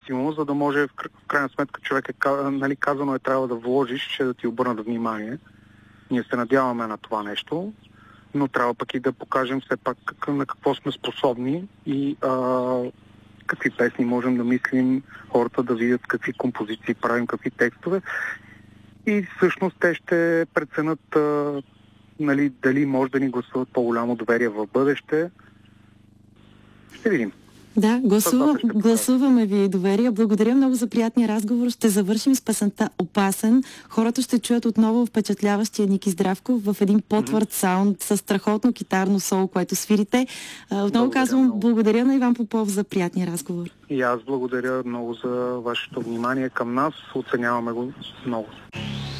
стимул, за да може в крайна сметка човек нали, казано трябва да вложиш, че да ти обърнат внимание. Ние се надяваме на това нещо, но трябва пък и да покажем все пак на какво сме способни и какви песни можем да мислим, хората да видят какви композиции правим, какви текстове. И всъщност те ще преценят нали, дали може да ни гласуват по-голямо доверие в бъдеще. Ще видим. Да, гласуваме ви доверие. Благодаря много за приятния разговор. Ще завършим с песента "Опасен". Хората ще чуят отново впечатляващия Ники Здравков в един по-твърд саунд с страхотно китарно соло, което свирите. Отново казвам, благодаря на Иван Попов за приятния разговор. И аз благодаря много за вашето внимание към нас. Оценяваме го много.